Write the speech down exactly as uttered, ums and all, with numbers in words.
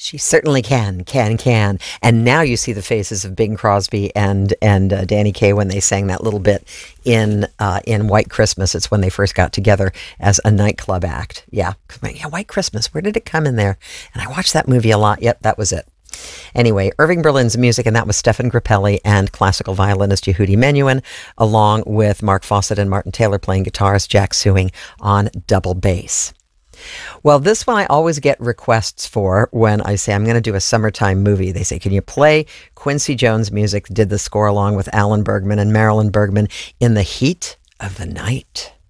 She certainly can, can, can. And now you see the faces of Bing Crosby and and uh, Danny Kaye when they sang that little bit in uh, in White Christmas. It's when they first got together as a nightclub act. Yeah, yeah, White Christmas. Where did it come in there? And I watched that movie a lot. Yep, that was it. Anyway, Irving Berlin's music, and that was Stefan Grappelli and classical violinist Yehudi Menuhin, along with Mark Fawcett and Martin Taylor playing guitarist Jack Sewing on double bass. Well, this one I always get requests for when I say I'm going to do a summertime movie. They say, can you play Quincy Jones music? Did the score along with Alan Bergman and Marilyn Bergman in The Heat of the Night.